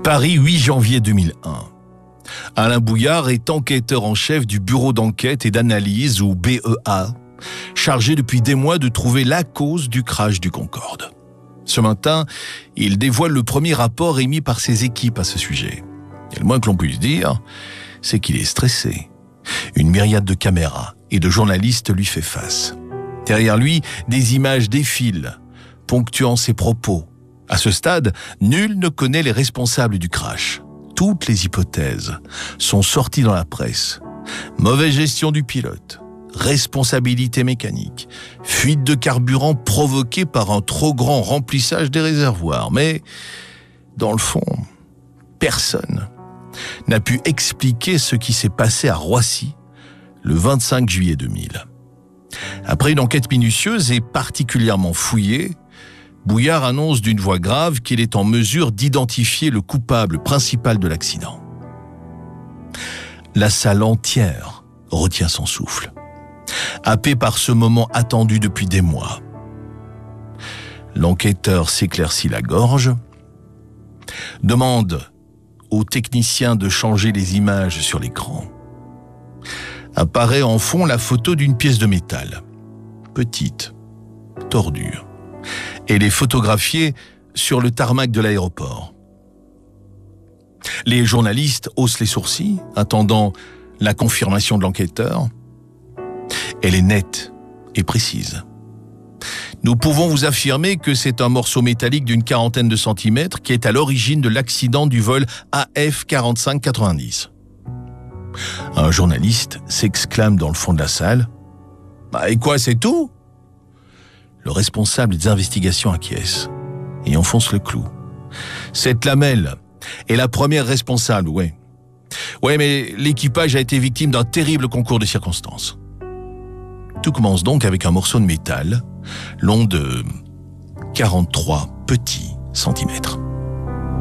Paris, 8 janvier 2001. Alain Bouillard est enquêteur en chef du bureau d'enquête et d'analyse, ou BEA, chargé depuis des mois de trouver la cause du crash du Concorde. Ce matin, il dévoile le premier rapport émis par ses équipes à ce sujet. Et le moins que l'on puisse dire, c'est qu'il est stressé. Une myriade de caméras et de journalistes lui fait face. Derrière lui, des images défilent, ponctuant ses propos. À ce stade, nul ne connaît les responsables du crash. Toutes les hypothèses sont sorties dans la presse. Mauvaise gestion du pilote, responsabilité mécanique, fuite de carburant provoquée par un trop grand remplissage des réservoirs. Mais, dans le fond, personne n'a pu expliquer ce qui s'est passé à Roissy le 25 juillet 2000. Après une enquête minutieuse et particulièrement fouillée, Bouillard annonce d'une voix grave qu'il est en mesure d'identifier le coupable principal de l'accident. La salle entière retient son souffle, happé par ce moment attendu depuis des mois. L'enquêteur s'éclaircit la gorge, demande au technicien de changer les images sur l'écran. Apparaît en fond la photo d'une pièce de métal, petite, tordue. Elle est photographiée sur le tarmac de l'aéroport. Les journalistes haussent les sourcils, attendant la confirmation de l'enquêteur. Elle est nette et précise. Nous pouvons vous affirmer que c'est un morceau métallique d'une quarantaine de centimètres qui est à l'origine de l'accident du vol AF 4590. Un journaliste s'exclame dans le fond de la salle. « Et quoi, c'est tout ?» Le responsable des investigations acquiesce et enfonce le clou. Cette lamelle est la première responsable, oui. Oui, mais l'équipage a été victime d'un terrible concours de circonstances. Tout commence donc avec un morceau de métal long de 43 petits centimètres.